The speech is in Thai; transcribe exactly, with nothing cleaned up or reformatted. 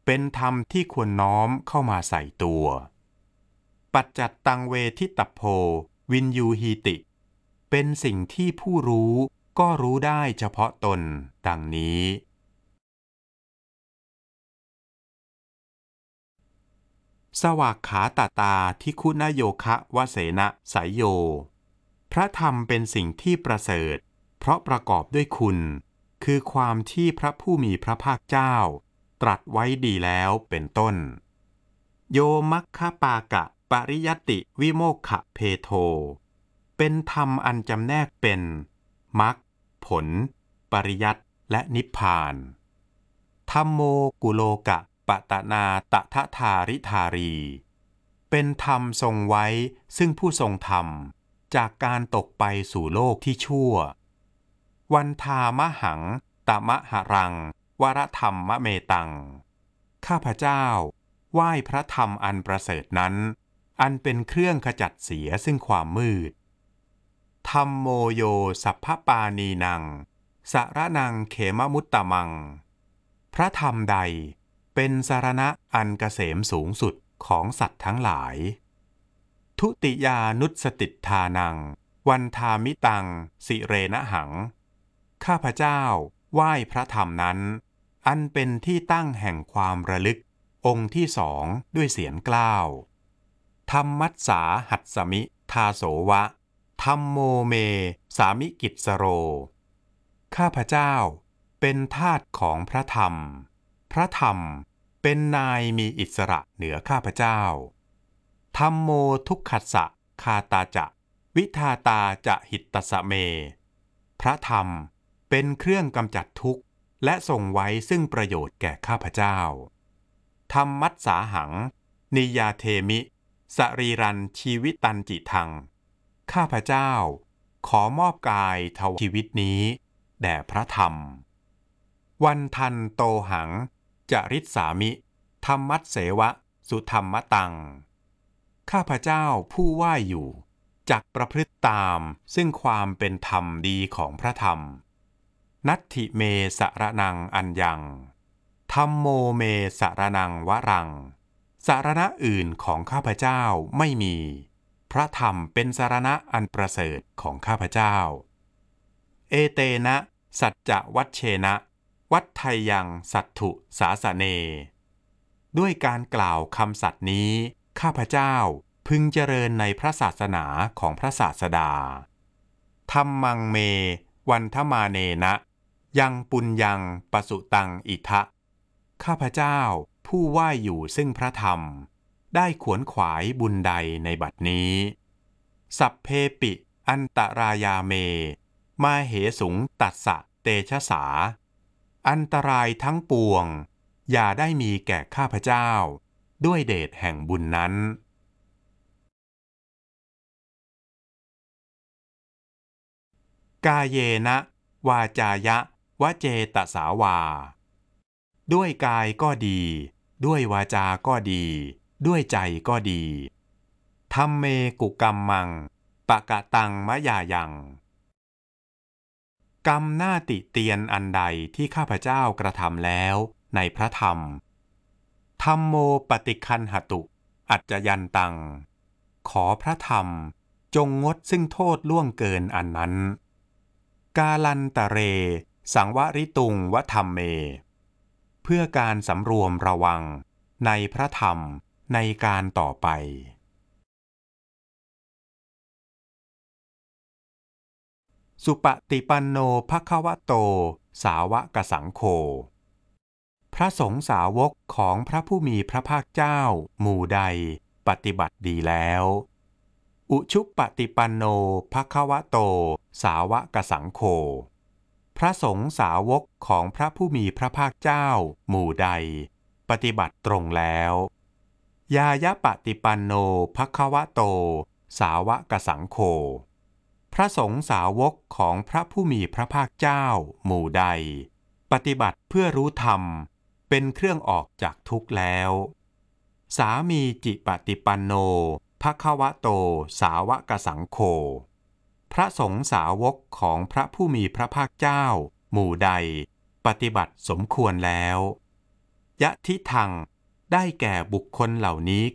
เป็นธรรมที่ควรน้อมเข้ามาใส่ตัวปัจจัตตังเวทิตโพวินยูหีติเป็นสิ่งที่ผู้รู้ก็รู้ได้เฉพาะตนดังนี้สวากขาตาตาทิคุณโยคะวเสนะสายโยพระธรรมเป็นสิ่งที่ประเสริฐเพราะประกอบด้วยคุณคือความที่พระผู้มีพระภาคเจ้าตรัสไว้ดีแล้วเป็นต้นโยมัคคปากะปริยัตติวิโมกขเพโทเป็นธรรมอันจำแนกเป็นมรรคผลปริยัติและนิพพานธัมโมกุโลกะปตนาตถทาริธารีเป็นธรรมทรงไว้ซึ่งผู้ทรงธรรมจากการตกไปสู่โลกที่ชั่ววันทามหังตมหรังวรธรรมมะเมตังข้าพเจ้าไหว้พระธรรมอันประเสริฐนั้นอันเป็นเครื่องขจัดเสียซึ่งความมืดธัมโมโยสัพพปานีนังสรนังเขมมุตตมังพระธรรมใดเป็นสรณะอันเกษมสูงสุดของสัตว์ทั้งหลายทุติยานุสติทานังวันทามิตังสิเรนะหังข้าพเจ้าไหว้พระธรรมนั้นอันเป็นที่ตั้งแห่งความระลึกองค์ที่สองด้วยเสียงกล้าวธัมมัสสาหัสสมิทาโสวะธัมโมเมสามิกิจสโรข้าพเจ้าเป็นทาสของพระธรรมพระธรรมเป็นนายมีอิสระเหนือข้าพเจ้าธัมโมทุกขัสสะคาตาจะวิทาตาจะหิตตสเมพระธรรมเป็นเครื่องกำจัดทุกข์และส่งไว้ซึ่งประโยชน์แก่ข้าพเจ้าธัมมัสสาหังนิยาเทมิสรีรันชีวิตันจิทังข้าพเจ้าขอมอบกายถวายชีวิตนี้แด่พระธรรมวันทันโตหังจริสสามิธรรมัสเสวะสุธรรมตังข้าพเจ้าผู้ไหว้อยู่จักประพฤติตามซึ่งความเป็นธรรมดีของพระธรรมนัตถิเมสรนังอัญญังธัมโมเมสรนังวรังสารณะอื่นของข้าพเจ้าไม่มีพระธรรมเป็นสารณะอันประเสริฐของข้าพเจ้าเอเตนะสัจจะวัชเชนะวัฏไทยังสัตถุสาสเนด้วยการกล่าวคำสัตย์นี้ข้าพเจ้าพึงเจริญในพระศาสนาของพระศาสดาธัมมังเมวันทมาเนนะยังปุญญังปสุตังอิทะข้าพเจ้าผู้ไหว้อยู่ซึ่งพระธรรมได้ขวนขวายบุญใดในบัดนี้สัพเพปิอันตรายาเมมาเหสุงตัสสะเตชะสาอันตรายทั้งปวงอย่าได้มีแก่ข้าพเจ้าด้วยเดชแห่งบุญนั้นกาเยนะวาจายะวเจตสาวาด้วยกายก็ดีด้วยวาจาก็ดีด้วยใจก็ดีธัมเมกุกัมมังปะกะตังมะยายังกรรมหน้าติเตียนอันใดที่ข้าพเจ้ากระทำแล้วในพระธรรมธัมโมปฏิคันหตุอัจจยันตังขอพระธรรมจงงดซึ่งโทษล่วงเกินอันนั้นกาลันตะเรสังวริตุงวธรรมเมเพื่อการสำรวมระวังในพระธรรมในการต่อไปสุปฏิปันโนภควโตสาวกสังโฆพระสงฆ์สาวกของพระผู้มีพระภาคเจ้าหมู่ใดปฏิบัติดีแล้วอุชุปฏิปันโนภควโตสาวกสังโฆพระสงฆ์สาวกของพระผู้มีพระภาคเจ้าหมู่ใดปฏิบัติตรงแล้วยายะปฏิปันโนภควโตสาวกสังโฆพระสงฆ์สาวกของพระผู้มีพระภาคเจ้าหมู่ใดปฏิบัติเพื่อรู้ธรรมเป็นเครื่องออกจากทุกข์แล้วสามีจิปฏิปันโนภควโตสาวกสังโฆพระสงฆ์สาวกของพระผู้มีพระภาคเจ้าหมู่ใดปฏิบัติสมควรแล้วยะทิทังได้แก่บุคคลเหล่านี้